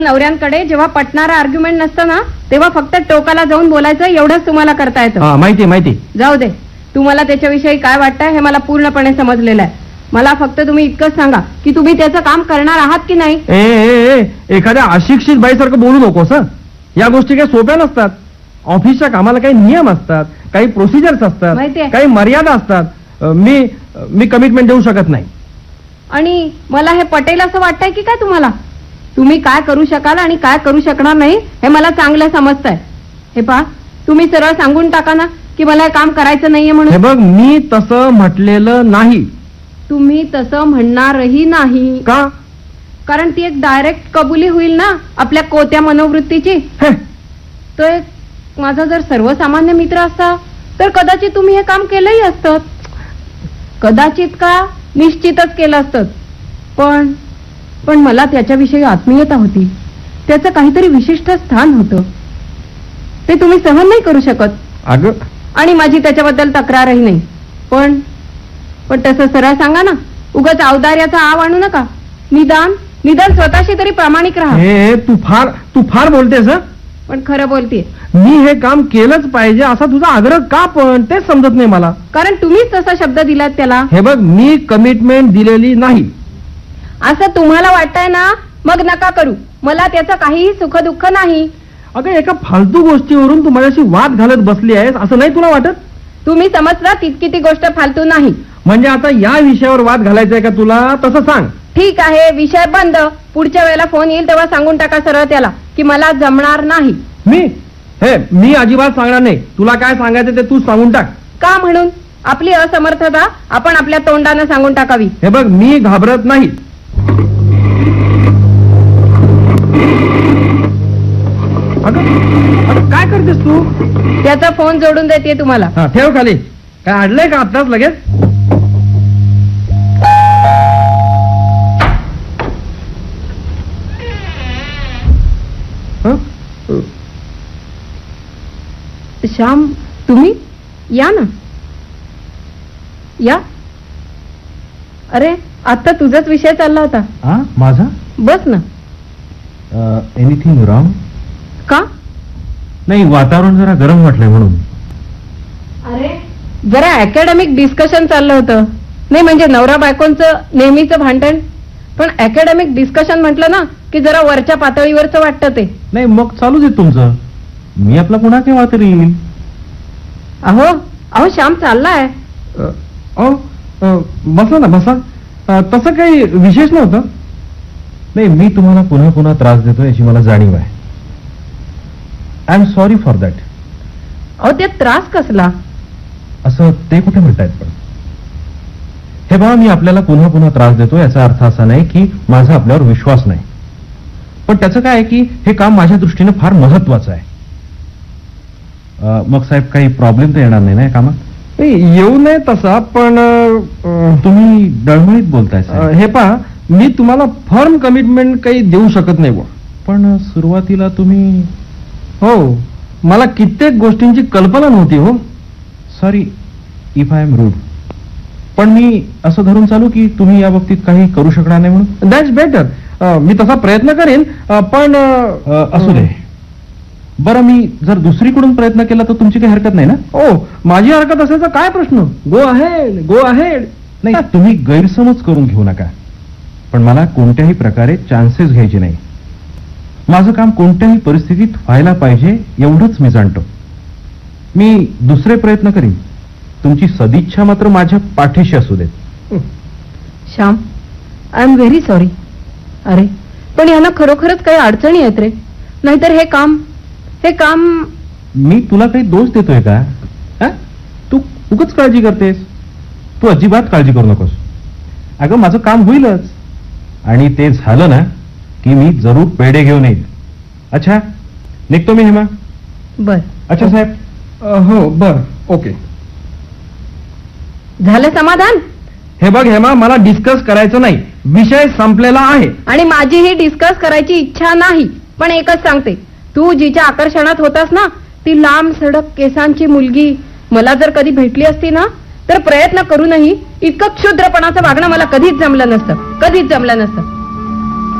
नवऱ्यांकडे जेव्हा पटणारा आर्ग्युमेंट नसतं ना तेव्हा फक्त टोकाला जाऊन बोलायचं एवढंच तुम्हाला करता येतं. माहिती. जाऊ दे, तुम्हाला त्याच्याविषयी काय वाटतंय हे मला पूर्णपणे समजलेलं आहे. मला फक्त तुम्ही इतकंच सांगा की तुम्ही त्याचं काम करणार आहात की नाही. एखाद्या अशिक्षित बाईसारखं बोलू नकोस. या गोष्टी काही सोप्या नसतात. ऑफिसच्या कामाला काही नियम असतात, काही प्रोसिजर्स असतात, काही मर्यादा असतात. मी कमिटमेंट देऊ शकत नाही. आणि मला हे पटेल असं वाटतंय की काय तुम्हाला? तुम्ही काय करू शकाल आणि काय करू शकणार नाही हे मला चांगलं समजतंय. हे पहा, तुम्ही सरळ सांगून टाका ना की मला हे काम करायचं नाहीये म्हणून. हे बघ, मी तसं म्हटलेलं नाही. तुम्ही तसं म्हणणारही नाही. का? कारण ती एक डायरेक्ट कबुली होईल ना आपल्या कोत्या मनोवृत्तीची. तो एक माझा जर सर्वसामान्य मित्र असता तर कदाचित तुम्ही हे काम केलंही असतं. कदाचित का, निश्चितच केलं असतं. पण मला त्याच्याविषयी आत्मीयता होती. त्याचं काहीतरी विशिष्ट स्थान होतं. ते तुम्ही सहन नाही करू शकत. अगं, आणि माझी त्याच्याबद्दल तक्रारही नाही. पण तसं सरळ सांगा ना. उगाच औदार्याचा आव आणू नका. निदान स्वतःशी तरी प्रामाणिक राहा. तू फार बोलतेस. पण खरं बोलतेय. मी हे काम केलंच पाहिजे असा तुझा आग्रह का? पण तेच समजत नाही मला. कारण तुम्हीच तसा शब्द दिलात त्याला. हे बघ, मी कमिटमेंट दिलेली नाही असं तुम्हाला वाटतंय ना, मग नका करू. मला त्याचं काहीही सुख दुःख नाही. अगं, एका फालतू गोष्टीवरून तू माझ्याशी वाद घालत बसली आहेस असं नाही तुला वाटत? तुम्ही समजता तितकी ती गोष्ट फालतू नाही. म्हणजे आता या विषयावर वाद घालायचा आहे का तुला? तसं सांग. ठीक आहे, विषय बंद. पुढच्या वेळेला फोन येईल तेव्हा सांगून टाका सरळ त्याला की मला जमणार नाही. मी अजिबात सांगणार नाही. तुला काय सांगायचं ते तू सांगून टाक. का? म्हणून आपली असमर्थता आपण आपल्या तोंडानं सांगून टाकावी. हे बघ, मी घाबरत नाही. अगं, काय करतेस तू? त्याचा फोन जोडून देते तुम्हाला. ठेव खाली. काय अडलंय का आत्ताच लगेच? श्याम, तुम्ही या ना. या. अरे, आता तुझाच विषय चालला होता. माझा? बस ना. Anything wrong? का? नाही, वातावरण जरा गरम वाटलंय म्हणून. अरे, जरा अकॅडमिक डिस्कशन चाललं होतं. नाही म्हणजे नवरा बायकोंचं नेहमीचं भांडण. पण अकॅडमिक डिस्कशन म्हटलं ना की जरा वरच्या पातळीवरचं वाटतं ते. नाही, मग चालूच आहे तुमचं. मी आपला पुन्हा केव्हा तरी येईल. अहो श्याम चाललाय. बसा ना, बसा. तसं काही विशेष नव्हतं. नाही, मी तुम्हाला पुन्हा पुन्हा त्रास देतो याची मला जाणीव आहे. I am sorry for that. अहो, ते त्रास कसला असं ते कुठे म्हणतायत? पण हे बघा, मी आपल्याला पुन्हा पुन्हा त्रास देतो याचा अर्थ असा नाही की माझा आपल्यावर विश्वास नाही. पण त्याचं काय आहे की हे काम माझ्या दृष्टीने फार महत्वाचं आहे. मग साहेब, काही प्रॉब्लेम तर येणार नाही ना या कामात? येऊ नये तसा, पण तुम्ही डळमळीत बोलताय. हे पहा, मी तुम्हाला फर्म कमिटमेंट काही देऊ शकत नाही. पण सुरुवातीला तुम्ही... हो, मला कित्येक गोष्टींची कल्पना नव्हती. हो, sorry if I am rude. पण मी असं धरून चालू की तुम्ही या बाबतीत काही करू शकणार नाही म्हणून. That's better. मी तसा प्रयत्न करेन. पण असू दे. बरं, मी जर दुसरीकडून प्रयत्न केला तर तुमची काही हरकत नाही ना? माझी हरकत असेल तर काय प्रश्न? Go ahead. नाही, तुम्ही गैरसमज करून घेऊ नका. पण मला कोणत्याही प्रकारे चान्सेस घ्यायचे नाही. माझं काम कोणत्याही परिस्थितीत व्हायला पाहिजे एवढंच मी जाणतो. मी दुसरे प्रयत्न करीन. तुमची सदिच्छा मात्र माझ्या पाठीशी असू देत. Shyam, I am very sorry. अरे, पण यांना खरोखरच काही अडचणी आहेत रे. नाहीतर हे काम मी तुला काही दोष देतोय का? तू उगाच काळजी करतेस. तू अजिबात काळजी करू नकोस. अगं, माझं काम होईलच. आणि ते झालं ना की मी जरूर पेढे घेऊन येईल. अच्छा, निघतो मी. हेमा? बर. अच्छा साहेब. हो, बर, ओके. झालं समाधान? हे बघ हेमा, मला डिस्कस करायचं नाही. विषय संपलेला आहे. आणि माझीही डिस्कस करायची इच्छा नाही. पण एकच सांगते, तू जिच्या आकर्षणात होतास ना, ती लांब सडक केसांची मुलगी मला जर कधी भेटली असती ना तर प्रयत्न करूनही इतकं क्षुद्रपणाचं वागणं मला कधीच जमलं नसतं.